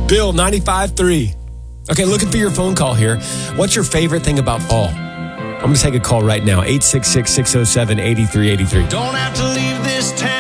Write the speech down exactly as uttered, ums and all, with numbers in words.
Bill, ninety-five three. Okay, looking for your phone call here. What's your favorite thing about fall? I'm going to take a call right now. eight six six, six oh seven, eight three eight three. Don't have to leave this town.